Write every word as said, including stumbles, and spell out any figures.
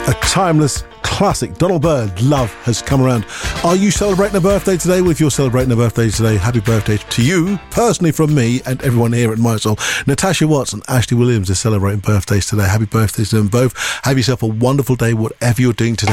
A timeless classic. Donald Byrd, Love Has Come Around. Are you celebrating a birthday today? Well, if you're celebrating a birthday today, happy birthday to you, personally from me and everyone here at MySoul. Natasha Watts and Ashley Williams are celebrating birthdays today. Happy birthdays to them both. Have yourself a wonderful day, whatever you're doing today.